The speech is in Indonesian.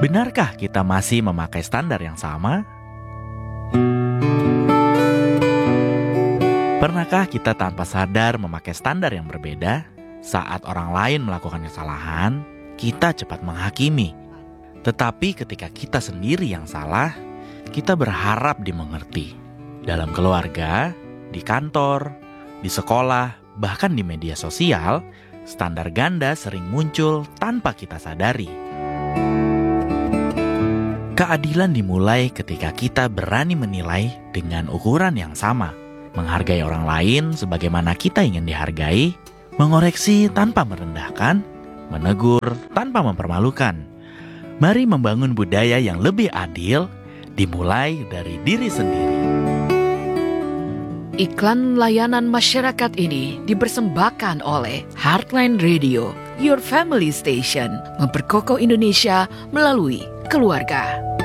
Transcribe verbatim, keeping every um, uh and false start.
Benarkah kita masih memakai standar yang sama? Pernahkah kita tanpa sadar memakai standar yang berbeda? Saat orang lain melakukan kesalahan, kita cepat menghakimi. Tetapi ketika kita sendiri yang salah, kita berharap dimengerti. Dalam keluarga, di kantor, di sekolah, bahkan di media sosial, standar ganda sering muncul tanpa kita sadari. Keadilan dimulai ketika kita berani menilai dengan ukuran yang sama, menghargai orang lain sebagaimana kita ingin dihargai, mengoreksi tanpa merendahkan, menegur tanpa mempermalukan. Mari membangun budaya yang lebih adil, dimulai dari diri sendiri. Iklan layanan masyarakat ini dipersembahkan oleh Heartline Radio, Your Family Station, memperkokoh Indonesia melalui keluarga.